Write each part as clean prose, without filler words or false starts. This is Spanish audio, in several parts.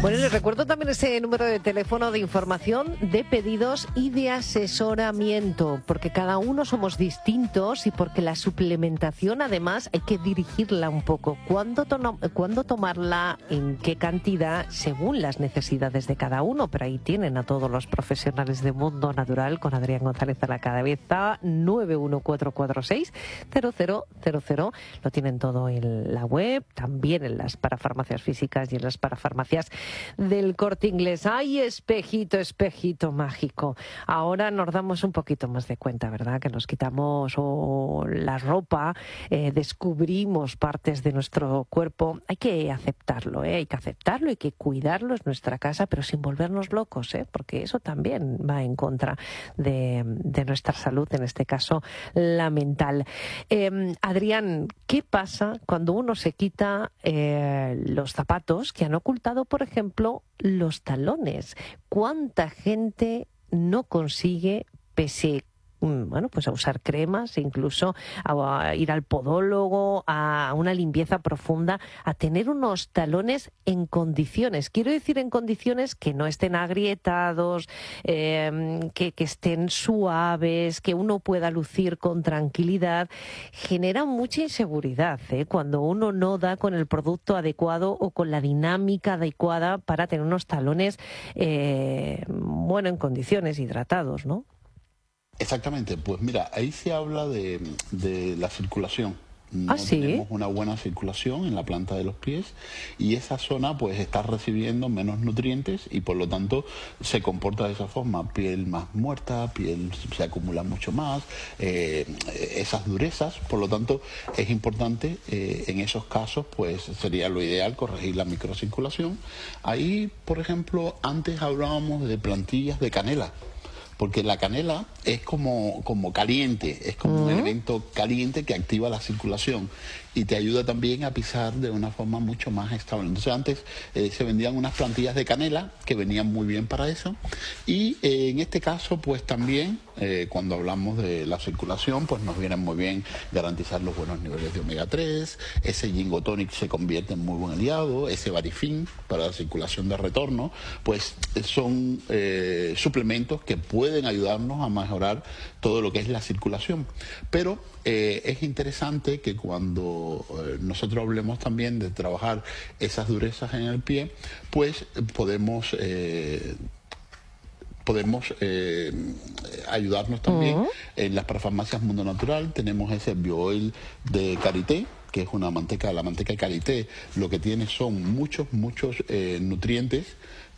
Bueno, les recuerdo también ese número de teléfono de información, de pedidos y de asesoramiento, porque cada uno somos distintos y porque la suplementación además hay que dirigirla un poco. ¿Cuándo tomarla? ¿En qué cantidad? Según las necesidades de cada uno. Pero ahí tienen a todos los profesionales de Mundo Natural con Adrián González a la cabeza. 914460000. Lo tienen todo en la web, también en las parafarmacias físicas y en las parafarmacias del Corte Inglés. ¡Ay, espejito, espejito mágico! Ahora nos damos un poquito más de cuenta, ¿verdad? Que nos quitamos la ropa, descubrimos partes de nuestro cuerpo. Hay que aceptarlo, hay que aceptarlo, hay que cuidarlo, es nuestra casa, pero sin volvernos locos, porque eso también va en contra de nuestra salud, en este caso la mental. Adrián, ¿qué pasa cuando uno se quita los zapatos que han ocultado, por ejemplo, los talones? ¿Cuánta gente no consigue, pese pues a usar cremas, incluso a ir al podólogo, a una limpieza profunda, a tener unos talones en condiciones? Quiero decir, en condiciones que no estén agrietados, que estén suaves, que uno pueda lucir con tranquilidad. Genera mucha inseguridad cuando uno no da con el producto adecuado o con la dinámica adecuada para tener unos talones en condiciones, hidratados, ¿no? Exactamente, pues mira, ahí se habla de la circulación. No ¿Sí? Tenemos una buena circulación en la planta de los pies y esa zona pues está recibiendo menos nutrientes y por lo tanto se comporta de esa forma. Piel más muerta, piel se acumula mucho más, esas durezas. Por lo tanto es importante en esos casos, pues sería lo ideal corregir la microcirculación. Ahí, por ejemplo, antes hablábamos de plantillas de canela, porque la canela es como caliente, es como un elemento caliente que activa la circulación y te ayuda también a pisar de una forma mucho más estable. Entonces antes se vendían unas plantillas de canela que venían muy bien para eso y en este caso pues también cuando hablamos de la circulación pues nos viene muy bien garantizar los buenos niveles de omega 3, ese Gingotonic se convierte en muy buen aliado, ese Barifin para la circulación de retorno, pues son suplementos que pueden ayudarnos a mejorar todo lo que es la circulación. Pero es interesante que cuando nosotros hablemos también de trabajar esas durezas en el pie, pues podemos ayudarnos también. En las parafarmacias Mundo Natural tenemos ese BioOil de Karité, que es la manteca de Karité. Lo que tiene son muchos nutrientes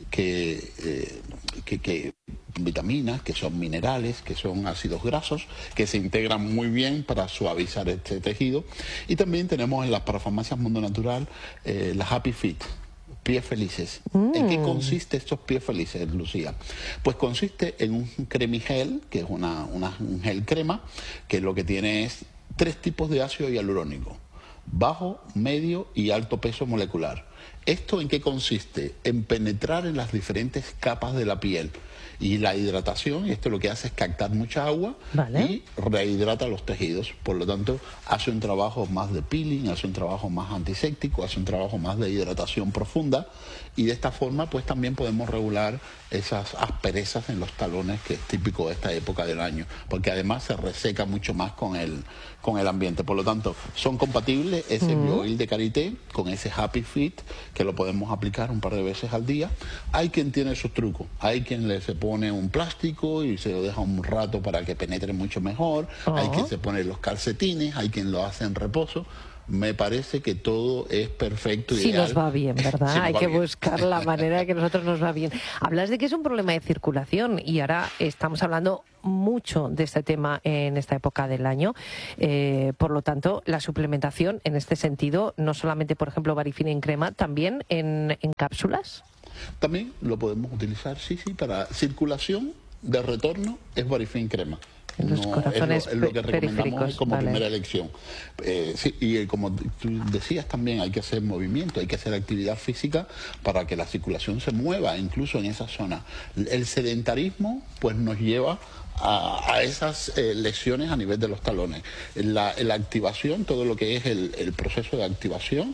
que vitaminas, que son minerales, que son ácidos grasos, que se integran muy bien para suavizar este tejido. Y también tenemos en las parafarmacias Mundo Natural las Happy Feet, pies felices. ¿En qué consiste estos pies felices, Lucía? Pues consiste en un cremigel, que es un gel crema, que lo que tiene es 3 tipos de ácido hialurónico: bajo, medio y alto peso molecular. ¿Esto en qué consiste? En penetrar en las diferentes capas de la piel. Y la hidratación, esto lo que hace es captar mucha agua y rehidrata los tejidos. Por lo tanto, hace un trabajo más de peeling, hace un trabajo más antiséptico, hace un trabajo más de hidratación profunda. Y de esta forma, pues también podemos regular esas asperezas en los talones, que es típico de esta época del año. Porque además se reseca mucho más con el ambiente. Por lo tanto, son compatibles ese BioOil de Karité con ese Happy Feet, que lo podemos aplicar un par de veces al día. Hay quien tiene sus trucos, hay quien se pone un plástico y se lo deja un rato para que penetre mucho mejor, hay quien se pone los calcetines, hay quien lo hace en reposo. Me parece que todo es perfecto y ideal. Si nos va bien, ¿verdad? Si hay que buscar la manera de que a nosotros nos va bien. Hablas de que es un problema de circulación y ahora estamos hablando mucho de este tema en esta época del año. Por lo tanto, la suplementación en este sentido, no solamente, por ejemplo, Barifin en crema, también en cápsulas. También lo podemos utilizar, sí, para circulación de retorno, es Barifin crema. Los corazones es lo que recomendamos como primera elección. Sí, y como tú decías también, hay que hacer movimiento, hay que hacer actividad física para que la circulación se mueva, incluso en esa zona. El sedentarismo pues nos lleva a esas lesiones a nivel de los talones. La activación, todo lo que es el proceso de activación,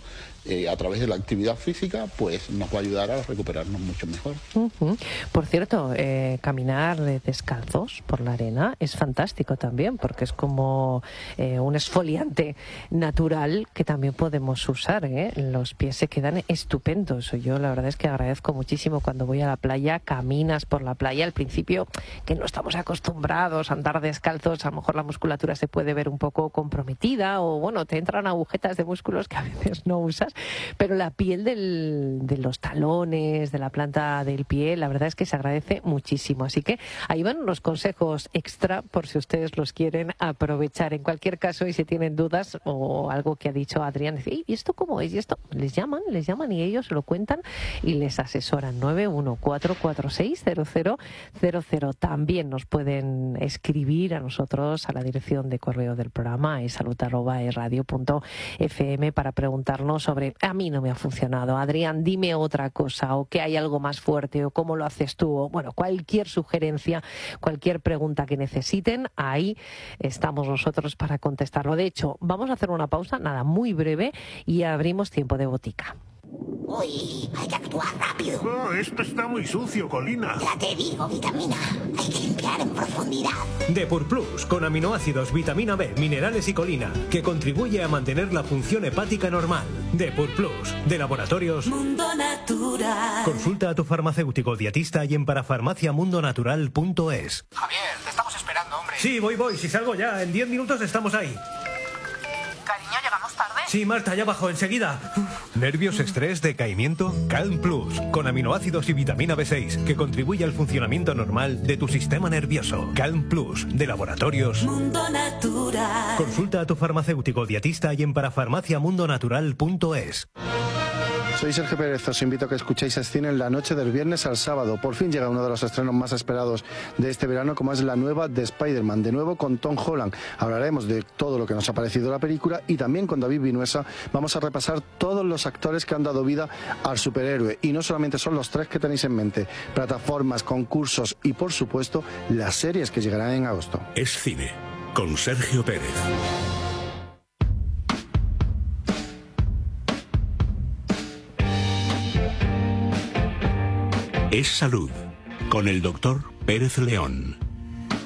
a través de la actividad física, pues nos va a ayudar a recuperarnos mucho mejor. Por cierto, caminar descalzos por la arena es fantástico también, porque es como un esfoliante natural que también podemos usar, ¿eh? Los pies se quedan estupendos. Yo la verdad es que agradezco muchísimo cuando voy a la playa, caminas por la playa, al principio que no estamos acostumbrados a andar descalzos, a lo mejor la musculatura se puede ver un poco comprometida o bueno, te entran agujetas de músculos que a veces no usas, pero la piel de los talones, de la planta del pie, la verdad es que se agradece muchísimo. Así que ahí van unos consejos extra por si ustedes los quieren aprovechar. En cualquier caso, y si tienen dudas o algo que ha dicho Adrián, ¿y esto cómo es? ¿Y esto? Les llaman y ellos se lo cuentan y les asesoran. 914460000. También nos pueden escribir a nosotros a la dirección de correo del programa salud@esradio.fm para preguntarnos sobre a mí no me ha funcionado, Adrián, dime otra cosa, o que hay algo más fuerte, o cómo lo haces tú, o bueno, cualquier sugerencia, cualquier pregunta que necesiten, ahí estamos nosotros para contestarlo. De hecho, vamos a hacer una pausa, nada, muy breve, y abrimos tiempo de botica. Uy, hay que actuar rápido. Oh, esto está muy sucio, Colina. Ya te digo, vitamina. Hay que limpiar en profundidad. Depur Plus, con aminoácidos, vitamina B, minerales y colina, que contribuye a mantener la función hepática normal. Depur Plus, de Laboratorios Mundo Natural. Consulta a tu farmacéutico dietista y en parafarmaciamundonatural.es. Javier, te estamos esperando, hombre. Sí, voy. Si salgo ya, en 10 minutos estamos ahí. Cariño, ¿llegamos tarde? Sí, Marta, ya bajo enseguida. ¿Nervios, estrés, decaimiento? Calm Plus, con aminoácidos y vitamina B6, que contribuye al funcionamiento normal de tu sistema nervioso. Calm Plus, de Laboratorios Mundo Natural. Consulta a tu farmacéutico dietista y en parafarmaciamundonatural.es. Soy Sergio Pérez, os invito a que escuchéis Cine en la noche del viernes al sábado. Por fin llega uno de los estrenos más esperados de este verano, como es la nueva de Spider-Man, de nuevo con Tom Holland. Hablaremos de todo lo que nos ha parecido la película y también con David Vinuesa vamos a repasar todos los actores que han dado vida al superhéroe. Y no solamente son los 3 que tenéis en mente, plataformas, concursos y por supuesto las series que llegarán en agosto. Es Cine, con Sergio Pérez. Es Salud, con el doctor Pérez León.